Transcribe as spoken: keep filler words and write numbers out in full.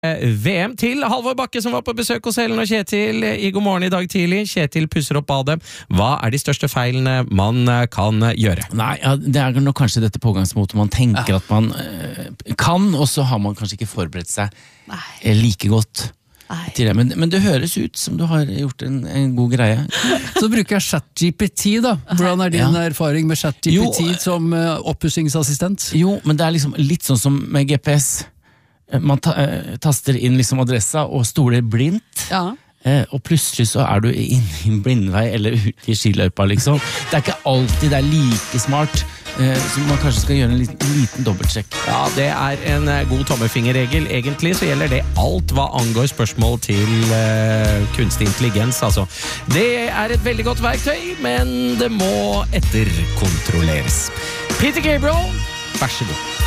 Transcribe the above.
V M til Halvor Bakke som var på besøk hos Ellen og Kjetil i God morgen i dag tidlig. Kjetil pusser opp badet. Hva er de største feilene man kan gjøre? Nei, ja, det er nok kanskje dette pågangsmotet man tenker at man øh, kan, og så har man kanskje ikke forberedt seg Nei. like godt til det. Men, men det høres ut som du har gjort en, en god greie. Så bruker jeg ChatGPT da. Hvordan er din ja. erfaring med ChatGPT jo, som uh, oppussingsassistent? Jo, men det er liksom litt sånn som med G P S. Man ta, eh, taster inn liksom adressa og stoler blindt, ja. eh, og plutselig så er du inne i en blindvei eller ute i skiløypa, liksom. Det er ikke alltid det er like smart, eh, så man kanskje skal gjøre en liten, en liten dobbeltsjekk. Ja, det er en god tommefingerregel. Egentlig så gjelder det alt hva angår spørsmål til eh, kunstig intelligens, altså. Det er et veldig godt verktøy, men det må etterkontrolleres. Peter Gabriel, vær så god.